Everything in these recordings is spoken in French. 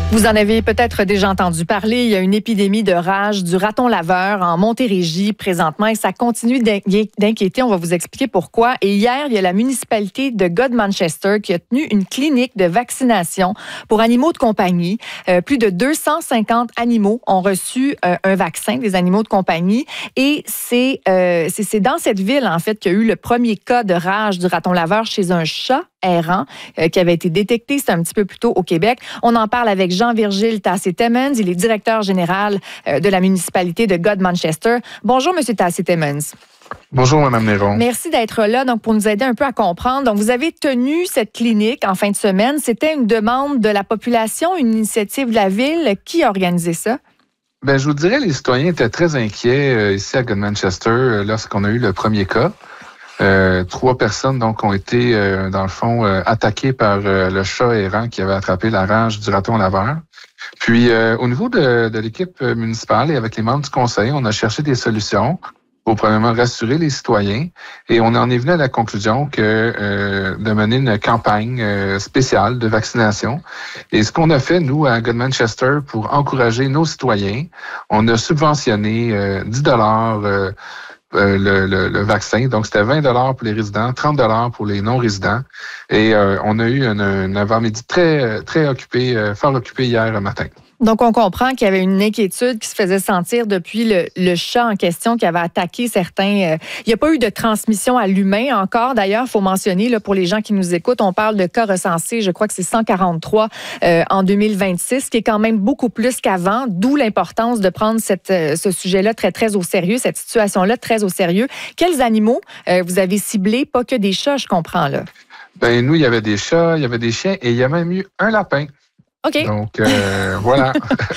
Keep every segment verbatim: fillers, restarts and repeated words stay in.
Vous en avez peut-être déjà entendu parler. Il y a une épidémie de rage du raton laveur en Montérégie présentement et ça continue d'inquiéter. On va vous expliquer pourquoi. Et hier, il y a la municipalité de Godmanchester qui a tenu une clinique de vaccination pour animaux de compagnie. Euh, plus de deux cent cinquante animaux ont reçu euh, un vaccin, des animaux de compagnie. Et c'est, euh, c'est, c'est dans cette ville, en fait, qu'il y a eu le premier cas de rage du raton laveur chez un chat errant euh, qui avait été détecté, c'est un petit peu plus tôt au Québec. On en parle avec Jean-Virgile Tassé-Timmons. Il est directeur général euh, de la municipalité de Godmanchester. Bonjour, M. Tassé-Timmons. Bonjour, Mme Néron. Merci d'être là donc, pour nous aider un peu à comprendre. Donc, vous avez tenu cette clinique en fin de semaine. C'était une demande de la population, une initiative de la ville. Qui a organisé ça? Bien, je vous dirais, les citoyens étaient très inquiets euh, ici à Godmanchester euh, lorsqu'on a eu le premier cas. Euh, trois personnes donc ont été, euh, dans le fond, euh, attaquées par euh, le chat errant qui avait attrapé la rage du raton laveur. Puis, euh, au niveau de, de l'équipe municipale et avec les membres du conseil, on a cherché des solutions pour premièrement rassurer les citoyens et on en est venu à la conclusion que euh, de mener une campagne euh, spéciale de vaccination. Et ce qu'on a fait, nous, à Godmanchester, pour encourager nos citoyens, on a subventionné euh, dix dollars euh, Euh, le, le, le vaccin. Donc, c'était vingt dollars pour les résidents, trente dollars pour les non-résidents. Et euh, on a eu un, un avant-midi très, très occupé, euh, fort occupé hier matin. Donc, on comprend qu'il y avait une inquiétude qui se faisait sentir depuis le, le chat en question qui avait attaqué certains. Euh, il n'y a pas eu de transmission à l'humain encore. D'ailleurs, il faut mentionner, là, pour les gens qui nous écoutent, on parle de cas recensés, je crois que c'est cent quarante-trois euh, en deux mille vingt-six, ce qui est quand même beaucoup plus qu'avant, d'où l'importance de prendre cette, ce sujet-là très, très au sérieux, cette situation-là très au sérieux. Quels animaux euh, vous avez ciblés? Pas que des chats, je comprends, là. Ben nous, il y avait des chats, il y avait des chiens et il y a même eu un lapin. OK. Donc, euh, voilà.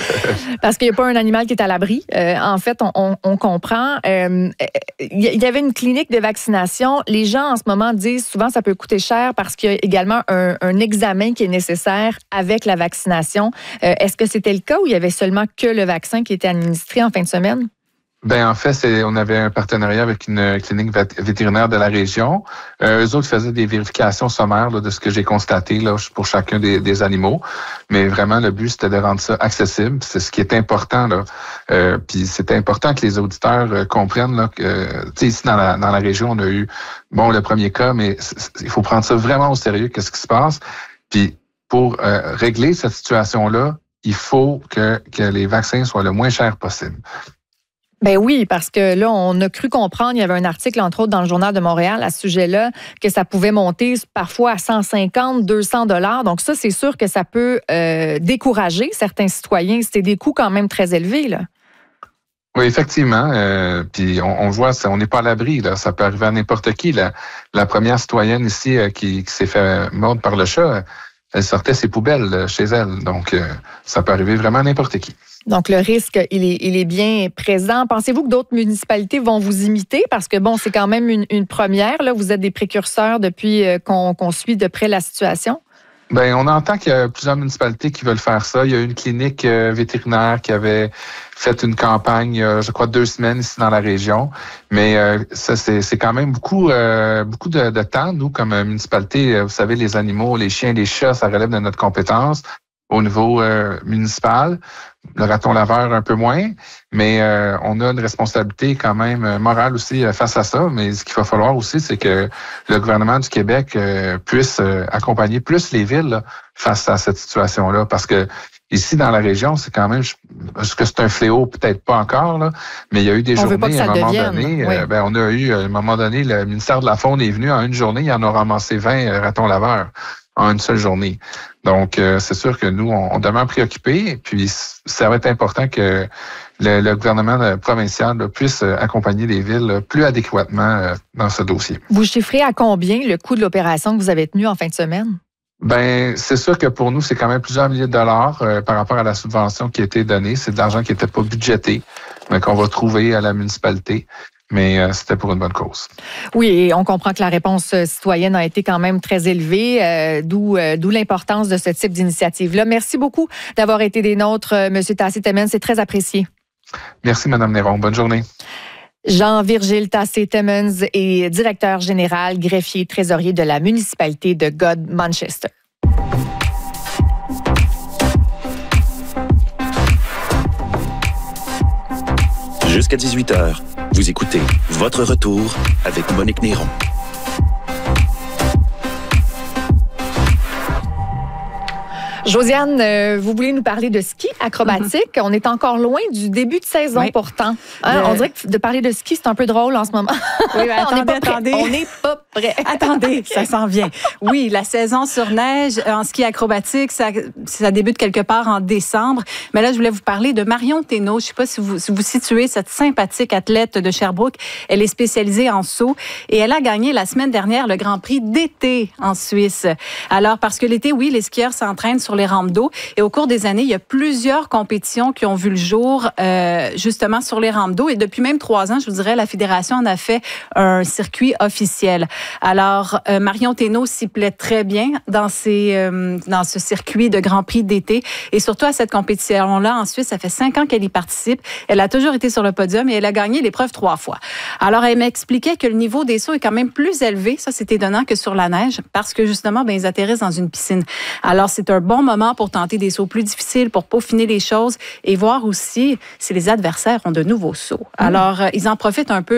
Parce qu'il n'y a pas un animal qui est à l'abri. Euh, en fait, on, on, on comprend. Euh, il y avait une clinique de vaccination. Les gens, en ce moment, disent souvent que ça peut coûter cher parce qu'il y a également un, un examen qui est nécessaire avec la vaccination. Euh, est-ce que c'était le cas ou il y avait seulement que le vaccin qui était administré en fin de semaine? Ben en fait, c'est, on avait un partenariat avec une clinique vétérinaire de la région. Euh, eux autres faisaient des vérifications sommaires là, de ce que j'ai constaté là, pour chacun des, des animaux. Mais vraiment, le but, c'était de rendre ça accessible. C'est ce qui est important. Là. Euh, puis c'est important que les auditeurs euh, comprennent là, que euh, tu sais, ici dans la, dans la région, on a eu bon le premier cas, mais il faut prendre ça vraiment au sérieux, qu'est-ce qui se passe. Puis pour euh, régler cette situation-là, il faut que, que les vaccins soient le moins chers possible. Ben oui, parce que là, on a cru comprendre, il y avait un article, entre autres, dans le Journal de Montréal à ce sujet-là, que ça pouvait monter parfois à cent cinquante, deux cents dollars. Donc ça, c'est sûr que ça peut euh, décourager certains citoyens. C'était des coûts quand même très élevés, là. Oui, effectivement. Euh, puis on, on voit, on n'est pas à l'abri. Là. Ça peut arriver à n'importe qui. La, la première citoyenne ici euh, qui, qui s'est fait mordre par le chat, elle sortait ses poubelles chez elle. Donc, euh, ça peut arriver vraiment à n'importe qui. Donc, le risque, il est, il est bien présent. Pensez-vous que d'autres municipalités vont vous imiter? Parce que, bon, c'est quand même une, une première. Là. Vous êtes des précurseurs depuis qu'on, qu'on suit de près la situation. Bien, on entend qu'il y a plusieurs municipalités qui veulent faire ça. Il y a une clinique euh, vétérinaire qui avait fait une campagne, euh, je crois, deux semaines ici dans la région. Mais euh, ça, c'est, c'est quand même beaucoup, euh, beaucoup de, de temps. Nous, comme municipalité, vous savez, les animaux, les chiens, les chats, ça relève de notre compétence au niveau euh, municipal. Le raton laveur un peu moins, mais euh, on a une responsabilité quand même morale aussi euh, face à ça. Mais ce qu'il va falloir aussi, c'est que le gouvernement du Québec euh, puisse euh, accompagner plus les villes là, face à cette situation-là. Parce que ici, dans la région, c'est quand même, est-ce que c'est un fléau? Peut-être pas encore, là, mais il y a eu des on journées à un moment devienne. donné. Oui. Euh, ben, on a eu, à un moment donné, le ministère de la Faune est venu en une journée, il en a ramassé vingt euh, ratons laveurs en une seule journée. Donc, euh, c'est sûr que nous, on, on demeure préoccupés. Puis, ça va être important que le, le gouvernement provincial là, puisse accompagner les villes là, plus adéquatement euh, dans ce dossier. Vous chiffrez à combien le coût de l'opération que vous avez tenue en fin de semaine? Ben, c'est sûr que pour nous, c'est quand même plusieurs milliers de dollars euh, par rapport à la subvention qui a été donnée. C'est de l'argent qui n'était pas budgété, mais qu'on va trouver à la municipalité. Mais euh, c'était pour une bonne cause. Oui, et on comprend que la réponse citoyenne a été quand même très élevée, euh, d'où, euh, d'où l'importance de ce type d'initiative-là. Merci beaucoup d'avoir été des nôtres, euh, M. Tassé-Timmons. C'est très apprécié. Merci, Mme Néron. Bonne journée. Jean-Virgile Tassé-Timmons est directeur général, greffier, trésorier de la municipalité de Godmanchester. jusqu'à dix-huit heures. Vous écoutez Votre Retour avec Monique Néron. Josiane, euh, vous voulez nous parler de ski acrobatique. Mm-hmm. On est encore loin du début de saison oui. pourtant. Hein, le... On dirait que de parler de ski, c'est un peu drôle en ce moment. Oui, mais attendez, on n'est pas attendez. prêt. On n'est pas prêt. Attendez, ça s'en vient. Oui, la saison sur neige en ski acrobatique, ça, ça débute quelque part en décembre. Mais là, je voulais vous parler de Marion Thénault. Je ne sais pas si vous, si vous situez cette sympathique athlète de Sherbrooke. Elle est spécialisée en saut et elle a gagné la semaine dernière le Grand Prix d'été en Suisse. Alors, parce que l'été, oui, les skieurs s'entraînent sur les rampes d'eau. Et au cours des années, il y a plusieurs compétitions qui ont vu le jour euh, justement sur les rampes d'eau. Et depuis même trois ans, je vous dirais, la Fédération en a fait un circuit officiel. Alors, euh, Marion Thénault s'y plaît très bien dans, ces, euh, dans ce circuit de Grand Prix d'été. Et surtout à cette compétition-là, en Suisse, ça fait cinq ans qu'elle y participe. Elle a toujours été sur le podium et elle a gagné l'épreuve trois fois. Alors, elle m'expliquait que le niveau des sauts est quand même plus élevé. Ça, c'est étonnant que sur la neige parce que justement, ben, ils atterrissent dans une piscine. Alors, c'est un bon moment pour tenter des sauts plus difficiles, pour peaufiner les choses et voir aussi si les adversaires ont de nouveaux sauts. Mmh. Alors, euh, ils en profitent un peu